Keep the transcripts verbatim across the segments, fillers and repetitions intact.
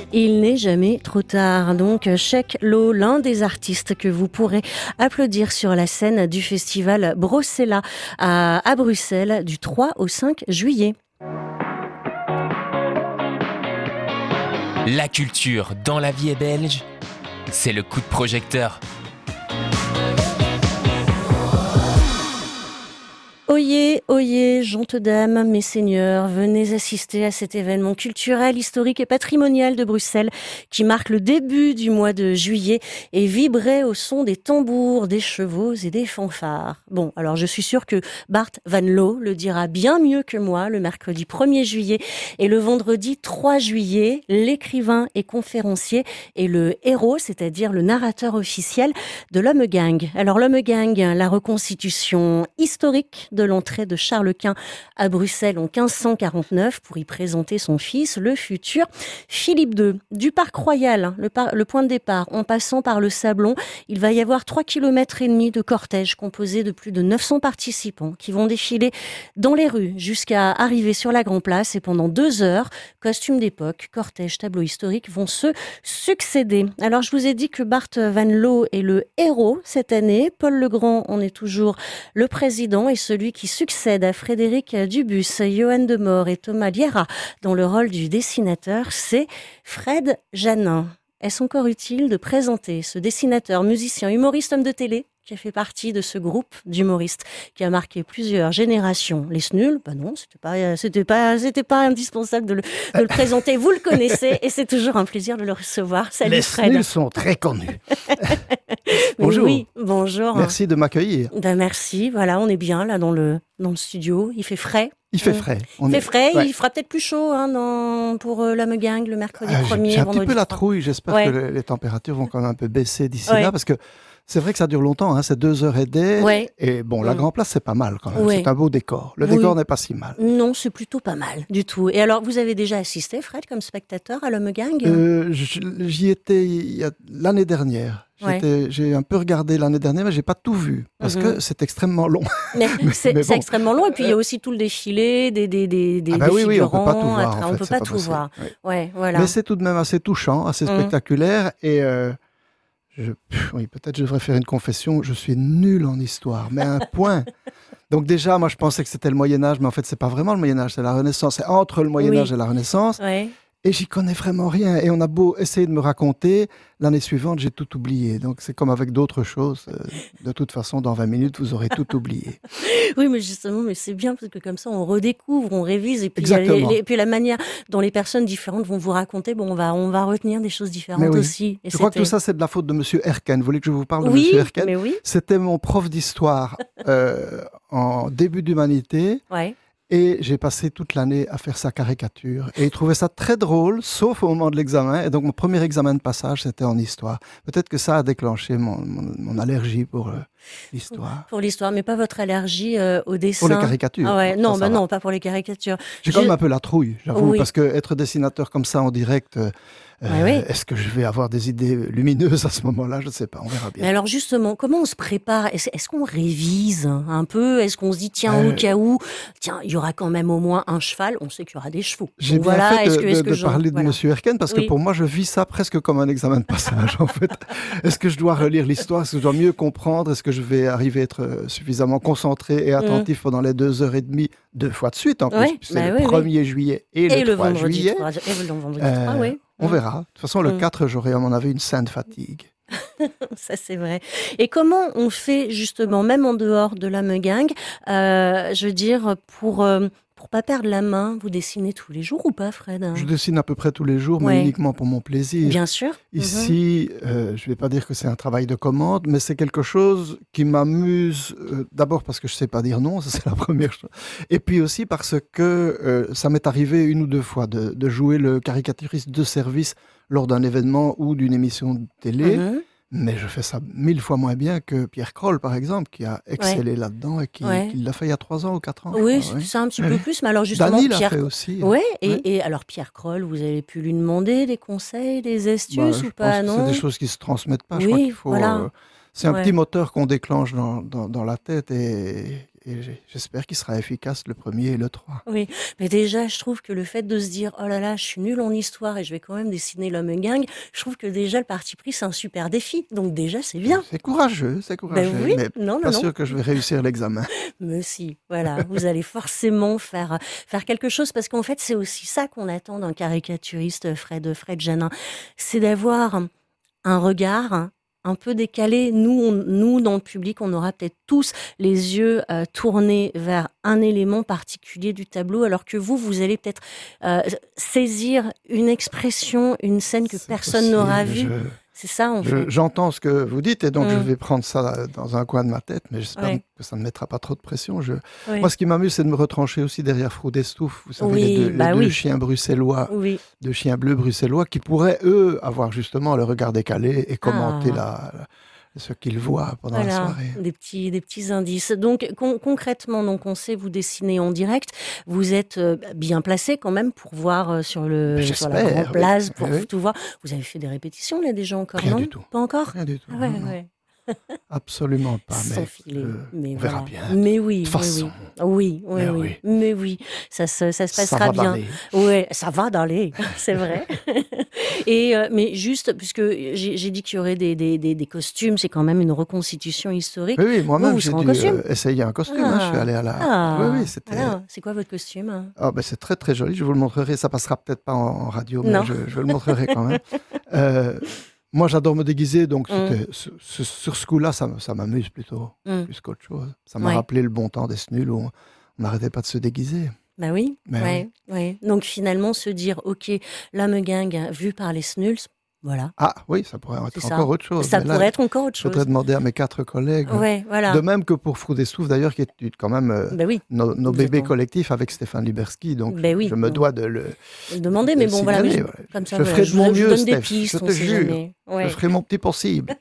Il n'est jamais trop tard. Donc, Cheikh Lo, l'un des artistes que vous pourrez applaudir sur la scène du festival Brossella à, à Bruxelles du trois au cinq juillet. La culture dans la vie est belge, c'est le coup de projecteur. Oyez, oyez, gentes dames, mes seigneurs, venez assister à cet événement culturel, historique et patrimonial de Bruxelles qui marque le début du mois de juillet et vibrer au son des tambours, des chevaux et des fanfares. Bon, alors je suis sûre que Bart Van Loo le dira bien mieux que moi le mercredi premier juillet et le vendredi trois juillet, l'écrivain et conférencier est le héros, c'est-à-dire le narrateur officiel de l'Homme Gang. Alors l'Homme Gang, la reconstitution historique de l'entrée de Charles Quint à Bruxelles en quinze cent quarante-neuf pour y présenter son fils, le futur Philippe deux. Du Parc Royal, le, par- le point de départ, en passant par le Sablon, il va y avoir trois kilomètres et demi de cortège composé de plus de neuf cents participants qui vont défiler dans les rues jusqu'à arriver sur la Grand Place et pendant deux heures, costumes d'époque, cortège, tableau historique vont se succéder. Alors je vous ai dit que Bart Van Loo est le héros cette année. Paul Legrand en est toujours le président et celui qui succède à Frédéric Dubus, Johan Demore et Thomas Liera dans le rôle du dessinateur, c'est Fred Janin. Est-ce encore utile de présenter ce dessinateur, musicien, humoriste, homme de télé qui a fait partie de ce groupe d'humoristes qui a marqué plusieurs générations? Les Snuls, bah non, c'était pas, c'était pas, c'était pas indispensable de le, de le présenter. Vous le connaissez et c'est toujours un plaisir de le recevoir. Salut Les Fred. Snuls sont très connus. Mais Bonjour. oui, bonjour. Merci de m'accueillir. Ben merci, voilà, on est bien là dans le, dans le studio. Il fait frais. Il fait Mm. frais. Il On fait est- frais, ouais. il fera peut-être plus chaud hein, dans, pour euh, l'Homme Gang le mercredi Ah, j'ai- premier, J'ai un petit vendredi peu la trois. trouille. J'espère Ouais. que les, les températures vont quand même un peu baisser d'ici Ouais. là, parce que c'est vrai que ça dure longtemps. Hein, c'est deux heures et des. Ouais. Et bon, la Mm. Grand Place, c'est pas mal quand même. Ouais. C'est un beau décor. Le Oui. décor n'est pas si mal. Non, c'est plutôt pas mal du tout. Et alors, vous avez déjà assisté, Fred, comme spectateur à l'Homme Gang? Euh, je- J'y étais il y a- l'année dernière. Ouais. J'étais- J'ai un peu regardé l'année dernière, mais j'ai pas tout vu parce Mhm. que c'est extrêmement long. Mais c'est mais c'est bon. extrêmement long. Et puis, il y a aussi tout le défilé, des, des, des, des, Ah bah des oui, oui, on peut pas tout figurants. voir. Après, en on fait, peut c'est pas pas tout possible. voir. Oui. Ouais, voilà. Mais c'est tout de même assez touchant, assez Mm. spectaculaire. Et euh, je, pff, oui, peut-être je devrais faire une confession. Je suis nul en histoire, mais à un point. Donc déjà, moi, je pensais que c'était le Moyen Âge, mais en fait, c'est pas vraiment le Moyen Âge, c'est la Renaissance. C'est entre le Moyen Oui. Âge et la Renaissance. Ouais. Et j'y connais vraiment rien. Et on a beau essayer de me raconter, l'année suivante, j'ai tout oublié. Donc c'est comme avec d'autres choses. Euh, de toute façon, dans vingt minutes, vous aurez tout oublié. Oui, mais justement, mais c'est bien parce que comme ça, on redécouvre, on révise, et puis, il y a les- Exactement. les- et puis la manière dont les personnes différentes vont vous raconter, bon, on va, on va retenir des choses différentes Mais oui. aussi. Et Je crois que c'était- tout ça, c'est de la faute de Monsieur Erken. Vous voulez que je vous parle de Oui, Monsieur Erken? mais oui, C'était mon prof d'histoire euh, en début d'humanité. ouais. Et j'ai passé toute l'année à faire sa caricature. Et il trouvait ça très drôle, sauf au moment de l'examen. Et donc, mon premier examen de passage, c'était en histoire. Peut-être que ça a déclenché mon, mon, mon allergie pour euh, l'histoire. Pour l'histoire, mais pas votre allergie euh, au dessin. Pour les caricatures. Ah ouais, Ça, non, ça bah va. non, pas pour les caricatures. J'ai quand Je- même un peu la trouille, j'avoue, Oui. parce que être dessinateur comme ça en direct, euh, Ouais, euh, oui. est-ce que je vais avoir des idées lumineuses à ce moment-là? Je ne sais pas, on verra Mais bien. alors justement, comment on se prépare? Est-ce, est-ce qu'on révise un peu? Est-ce qu'on se dit, tiens, Euh, au cas où, tiens, il y aura quand même au moins un cheval, on sait qu'il y aura des chevaux. J'ai Donc bien voilà, fait est-ce de, que, est-ce de- que de j'en- parler de voilà. Monsieur Erken, parce Oui. que pour moi, je vis ça presque comme un examen de passage, en fait. Est-ce que je dois relire l'histoire? Est-ce que je dois mieux comprendre? Est-ce que je vais arriver à être euh, suffisamment concentré et attentif pendant les deux heures et demie, deux fois de suite, en plus, Ouais, puisque c'est bah le oui, oui. premier juillet et, Et le le trois vendredi juillet. trois, et le vendredi Euh, trois, oui. On Mm. verra. De toute façon, le Mm. quatre, j'aurai à mon avis une sainte fatigue. Ça, c'est vrai. Et comment on fait, justement, même en dehors de l'Homme Gang, euh, je veux dire, pour, euh, pour pas perdre la main, vous dessinez tous les jours ou pas, Fred? Je dessine à peu près tous les jours, mais Ouais. uniquement pour mon plaisir. Bien sûr. Ici, euh, je ne vais pas dire que c'est un travail de commande, mais c'est quelque chose qui m'amuse, euh, d'abord parce que je ne sais pas dire non, ça c'est la première chose, et puis aussi parce que euh, ça m'est arrivé une ou deux fois de, de jouer le caricaturiste de service lors d'un événement ou d'une émission de télé, Mhm. mais je fais ça mille fois moins bien que Pierre Kroll, par exemple, qui a excellé là-dedans et qui, Ouais. qui l'a fait il y a trois ans ou quatre ans. je Oui, crois, c'est oui. ça un petit Oui. peu plus, mais alors justement, Dany l'a Pierre... fait aussi. Ouais, et, Ouais. et alors Pierre Kroll, vous avez pu lui demander des conseils, des Bah, astuces je ou pas, pense que non? c'est des choses qui se transmettent pas. Je Oui, crois qu'il faut. voilà. euh, c'est un Ouais. petit moteur qu'on déclenche dans, dans, dans la tête et, et j'ai- j'espère qu'il sera efficace le premier et le trois. Oui, mais déjà, je trouve que le fait de se dire: «Oh là là, je suis nulle en histoire et je vais quand même dessiner l'homme gang», je trouve que déjà le parti pris, c'est un super défi. Donc déjà, c'est bien. C'est courageux, c'est Ben courageux, oui, mais non, non, pas non. sûr que je vais réussir l'examen. Mais si, voilà, vous allez forcément faire, faire quelque chose parce qu'en fait, c'est aussi ça qu'on attend d'un caricaturiste, Fred, Fred Janin. C'est d'avoir un regard un peu décalé. Nous, on- nous, dans le public, on aura peut-être tous les yeux euh, tournés vers un élément particulier du tableau, alors que vous, vous allez peut-être euh, saisir une expression, une scène que C'est personne n'aura possible, vue. je- C'est ça, en Je- fait. J'entends ce que vous dites et donc je Mm. vais prendre ça dans un coin de ma tête, mais j'espère Ouais. que ça ne mettra pas trop de pression. Je... Oui. Moi, ce qui m'amuse, c'est de me retrancher aussi derrière Froud et Stouff. Vous savez, Oui, les deux, les bah deux oui. chiens bruxellois, Oui. deux chiens bleus bruxellois, qui pourraient, eux, avoir justement le regard décalé et commenter Ah. la, la- ce qu'ils voient pendant la Voilà, soirée. des petits, des petits indices. Donc con- concrètement, donc on sait vous dessiner en direct. Vous êtes euh, bien placé quand même pour voir euh, sur le Ben, sur la j'espère, grande place, oui. pour Oui, oui. tout voir. Vous avez fait des répétitions là déjà encore, Rien non? du tout. Pas encore? Rien du tout. Ah ouais, non, non. ouais. Absolument pas. Sans Mais filet. euh, Mais on voilà. verra bien. Mais oui, De toute façon, oui, oui, oui, oui, Mais oui. oui. Mais oui, ça se, ça se ça passera va bien. d'aller. Ouais, ça va d'aller, c'est vrai. Et euh, mais juste, puisque j'ai j'ai dit qu'il y aurait des, des, des, des costumes, c'est quand même une reconstitution historique. Oui, oui, Vous, moi-même, vous j'ai serez en dû costume? euh, essayer un costume. hein. Je suis Ah, allé à la. ah, Oui, oui, c'était. alors, c'est quoi votre costume? Hein? Ah ben c'est très très joli, je vous le montrerai, ça passera peut-être pas en, en radio, mais Non. je, je le montrerai quand même. Euh, moi j'adore me déguiser, donc Mm. c'était- ce- ce- sur ce coup-là, ça, m- ça m'amuse plutôt, Mm. plus qu'autre chose. Ça m'a Ouais. rappelé le bon temps des Snuls où on on n'arrêtait pas de se déguiser. Bah oui, Mais ouais, ouais. Donc finalement, se dire, ok, l'homme gang vu par les Snuls, voilà, Ah oui, ça pourrait c'est être ça. encore autre chose. Ça mais là, pourrait être encore autre je voudrais chose. demander à mes quatre collègues, Ouais, voilà. de même que pour Froud et Stouff d'ailleurs, qui est quand même euh, Bah oui, nos, nos Vous bébés êtes en- collectifs avec Stéphane Liberski, donc Ben je, oui, je me donc, dois de le demandez, de mais le bon, voilà, mais signaler, je- voilà. comme ça, je voilà, ferai je de mon vous- je mieux, vous donne des Steph, pistes, je on te sait jure. jamais. Ouais. Je ferai mon petit possible.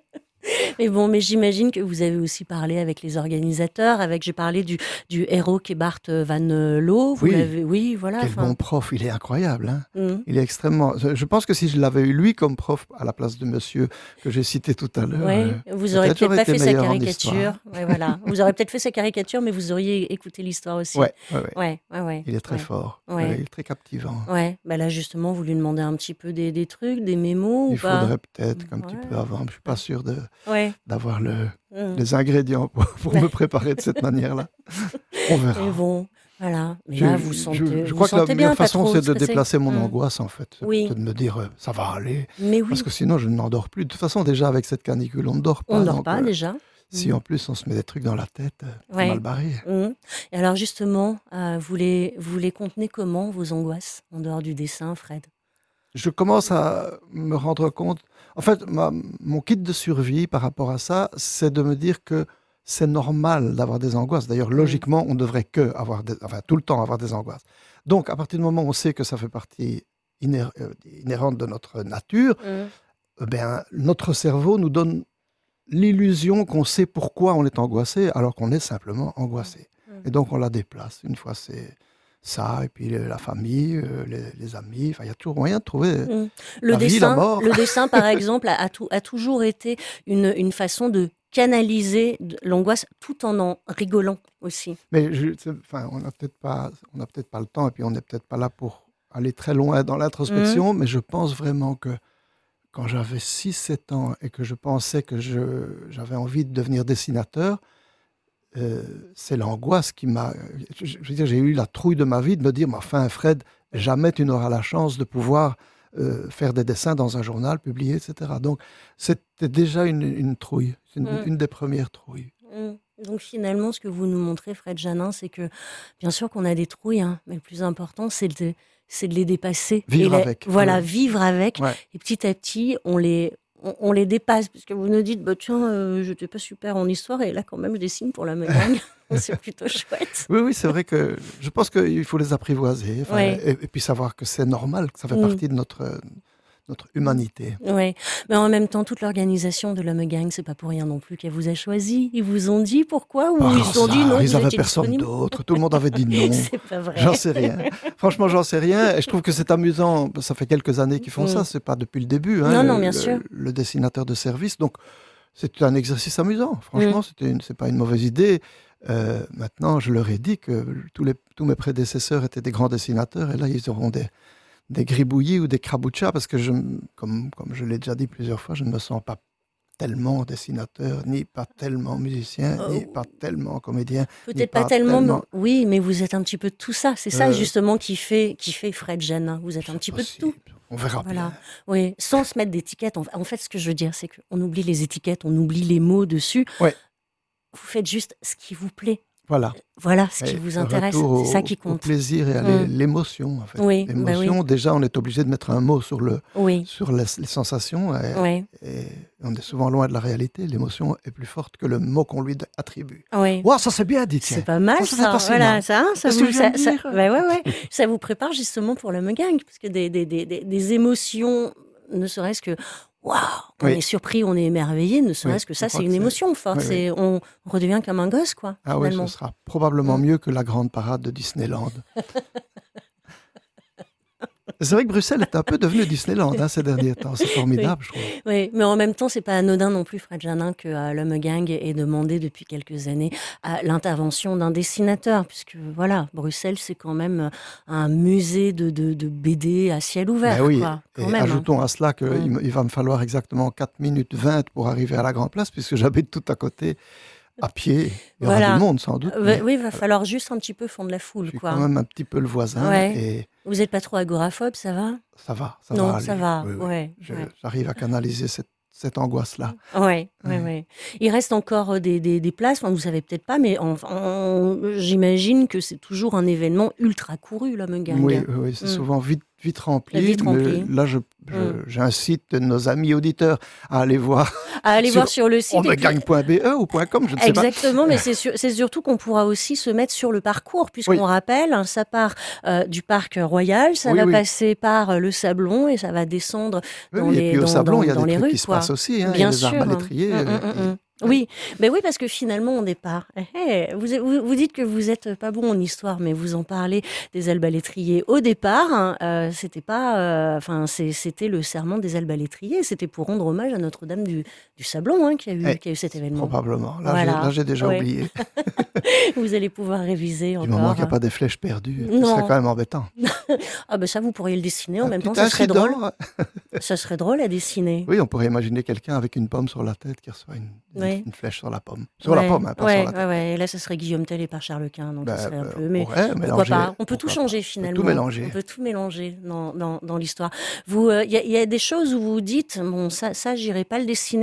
Mais bon, mais j'imagine que vous avez aussi parlé avec les organisateurs, avec, j'ai parlé du, du héros qui est Bart Van Loo, vous Oui. l'avez, oui, voilà. Quel enfin, bon prof, il est incroyable. Hein. hum. Il est extrêmement. Je je pense que si je l'avais eu lui comme prof à la place de monsieur que j'ai cité tout à l'heure, Ouais, euh, vous aurez peut-être peut-être j'aurais pas été fait sa meilleur en caricature. histoire. Ouais, voilà. Vous aurez peut-être fait sa caricature, mais vous auriez écouté l'histoire aussi. Ouais, ouais, ouais. ouais, ouais, ouais. Il est très ouais. fort. Ouais. Ouais, il est très captivant. Ouais, bah là justement, vous lui demandez un petit peu des, des trucs, des mémos ou Il pas? faudrait peut-être qu'un petit Ouais. peu avant. Je suis pas sûr de Ouais. d'avoir le, hum. les ingrédients pour, pour me préparer de cette manière-là. On verra. Et bon, voilà. Mais Je, là, vous je- sentez, je vous crois que la sentez meilleure bien, pas façon, trop c'est de stressé. déplacer mon Hum. angoisse, en fait. C'est Oui. de me dire, euh, ça va aller. Mais oui, Parce que sinon, je n'endors plus. De toute façon, déjà, avec cette canicule, on ne dort pas. on ne dort donc, pas euh, déjà. Si Mm. en plus on se met des trucs dans la tête, euh, c'est Ouais. mal barré. Hum. Et alors justement, euh, vous, les, vous les contenez comment, vos angoisses, en dehors du dessin, Fred? Je commence à me rendre compte. En fait, ma- mon kit de survie par rapport à ça, c'est de me dire que c'est normal d'avoir des angoisses. D'ailleurs, logiquement, on devrait que avoir des- enfin, tout le temps avoir des angoisses. Donc, à partir du moment où on sait que ça fait partie inhé- euh, inhérente de notre nature, Hum. eh ben, notre cerveau nous donne l'illusion qu'on sait pourquoi on est angoissé, alors qu'on est simplement angoissé. Hum. Et donc, on la déplace. Une fois, c'est ça, et puis le- la famille, euh, les, les amis. Enfin, il y a toujours moyen de trouver. Hum. Le, La vie, la dessin, mort. le dessin, par exemple, a, a tou- a toujours été une, une façon de canaliser de- l'angoisse tout en en rigolant aussi. Mais je- c'est- enfin, on n'a peut-être pas, on n'a peut-être pas le temps, et puis on n'est peut-être pas là pour aller très loin dans l'introspection, mais je pense vraiment que quand j'avais six sept ans et que je pensais que je, j'avais envie de devenir dessinateur, euh, c'est l'angoisse qui m'a... Je, je veux dire, j'ai eu la trouille de ma vie de me dire, mais enfin, Fred, jamais tu n'auras la chance de pouvoir euh, faire des dessins dans un journal, publier, et cetera. Donc, c'était déjà une, une trouille, une, Mm. une des premières trouilles. Hum. Donc finalement, ce que vous nous montrez, Fred Janin, c'est que bien sûr qu'on a des trouilles, hein, mais le plus important, c'est de, c'est de les dépasser. Vivre Et les- avec. Voilà, Ouais. vivre avec. Ouais. Et petit à petit, on les, on, on les dépasse. Parce que vous nous dites, bah, tiens, euh, je n'étais pas super en histoire, et là, quand même, je dessine pour la Megang. C'est plutôt chouette. Oui, oui, c'est vrai que je pense qu'il faut les apprivoiser, enfin, Ouais. et, et puis savoir que c'est normal, que ça fait Mm. partie de notre, euh, notre humanité. Ouais. Mais en même temps, toute l'organisation de l'Homme Gang, c'est pas pour rien non plus qu'elle vous a choisi. Ils vous ont dit pourquoi ou Par ils se sont dit hasard, non, ils vous n'avaient étiez personne disponible. d'autre, tout le monde avait dit non. C'est pas vrai. J'en sais rien. Franchement, j'en sais rien. Et je trouve que c'est amusant. Ça fait quelques années qu'ils font Mm. ça. C'est pas depuis le début. hein, Non, le, non, bien le- sûr. Le dessinateur de service. Donc, c'est un exercice amusant. Franchement, Mm. c'était une- c'est pas une mauvaise idée. Euh, maintenant, je leur ai dit que tous, les, tous mes prédécesseurs étaient des grands dessinateurs, et là, ils auront des, des gribouillis ou des krabouchas, parce que, je, comme, comme je l'ai déjà dit plusieurs fois, je ne me sens pas tellement dessinateur, ni pas tellement musicien, Oh. ni pas tellement comédien. ni Peut-être pas, tellement, tellement- mais- oui, mais vous êtes un petit peu de tout ça. C'est ça Euh, justement qui fait, qui fait Fred Jeanne. hein. Vous êtes un C'est petit peu de possible. tout. On verra Voilà. bien. Oui, sans se mettre d'étiquette. En en fait, ce que je veux dire, c'est qu'on oublie les étiquettes, on oublie les mots dessus. Ouais. Vous faites juste ce qui vous plaît. Voilà. Voilà ce qui Et vous le intéresse. retour C'est ça au- qui Au compte. plaisir et à Mm. l'é- l'émotion, en fait. Oui, bah L'émotion, oui. déjà, on est obligé de mettre un mot sur, le, Oui, sur les, les sensations. Et, oui, et on est souvent loin de la réalité. L'émotion est plus forte que le mot qu'on lui attribue. oui. Wow, ça c'est bien dit, tiens. C'est pas mal Ça, ça. c'est passionnant. Voilà, ça, hein, ça Qu'est-ce que vous, je viens ça, de ça- dire bah ouais, ouais. Ça vous prépare justement pour le Megang, parce que des, des, des, des, des émotions, ne serait-ce que waouh, on Oui. est surpris, on est émerveillé, ne serait-ce Oui, que je ça, crois c'est que une c'est- émotion forte. oui, oui. C'est, on redevient comme un gosse, quoi. Ah oui, finalement. ce sera probablement Mm. mieux que la grande parade de Disneyland. C'est vrai que Bruxelles est un peu devenue Disneyland hein, ces derniers temps. C'est formidable, je trouve. Oui, mais en même temps, c'est pas anodin non plus, Fred Janin, que euh, le Megang ait demandé depuis quelques années à l'intervention d'un dessinateur, puisque voilà, Bruxelles, c'est quand même euh, un musée de, de, de B D à ciel ouvert, Ben oui, quoi. Quand et même, hein. ajoutons à cela qu'il Mm. il va me falloir exactement quatre minutes vingt pour arriver à la Grand Place, puisque j'habite tout à côté, à pied. Il y aura Voilà. du monde sans doute, Euh, mais oui, il va falloir juste un petit peu fondre la je foule, suis quoi. quand même un petit peu le voisin Ouais. et Vous n'êtes pas trop agoraphobe, ça va? ça va, ça Non, va ça aller. va. Oui, oui. Ouais, Je- ouais. J'arrive à canaliser cette, cette angoisse-là. Ouais, ouais, Ouais. ouais. Il reste encore euh, des, des, des places, enfin, vous savez peut-être pas, mais en- en- j'imagine que c'est toujours un événement ultra couru, le Megang. Oui, oui, oui, c'est Mm. souvent vite, vite rempli. Vite mais rempli. là, je, je- Mm. j'incite nos amis auditeurs à aller voir À aller Sur voir sur le site. et puis- onmegagne.be ou .com, je ne sais pas. Exactement, mais c'est sur- c'est surtout qu'on pourra aussi se mettre sur le parcours, puisqu'on Oui. rappelle, hein, ça part euh, du parc Royal, ça Oui, va oui. passer par euh, le Sablon et ça va descendre Oui, dans oui, les et puis au dans- Sablon, dans- il y a dans des les trucs rues, qui se quoi. passent aussi. Hein, il y a Bien les sûr. arbalétriers. Mm, mm, euh, mm, mm. Oui, ben oui, parce que finalement, au départ, eh, eh, vous, vous, vous dites que vous êtes pas bon en histoire, mais vous en parlez des arbalétriers. Au départ, hein, euh, c'était pas, euh, enfin, c'est- c'était le serment des arbalétriers. C'était pour rendre hommage à Notre-Dame du, du Sablon, hein, qui a eu, Eh, qui a eu cet événement. Probablement. Là, Voilà. j'ai- là, j'ai déjà Ouais. oublié. Vous allez pouvoir réviser Du encore. moment qu'il n'y a pas des flèches perdues, ce Non. serait quand même embêtant. Ah ben ça, vous pourriez le dessiner en Un même petit temps. Ça serait drôle. incident. Ça serait drôle à dessiner. Oui, on pourrait imaginer quelqu'un avec une pomme sur la tête qui reçoit une, une- Oui. une flèche sur la pomme. Sur la Ouais, pomme, hein, pas ouais, sur la tête. ouais, ouais. Et là, ça serait Guillaume Tell et par Charles Quint, donc Ben, ça serait un euh, peu. Mais on pourrait pourquoi mélanger, pas? On peut tout pourquoi changer pas. finalement. On peut tout mélanger. On peut tout mélanger dans, dans, dans l'histoire. Vous, il y, a- y a des choses où vous dites, bon, ça, ça, j'irai pas le dessiner.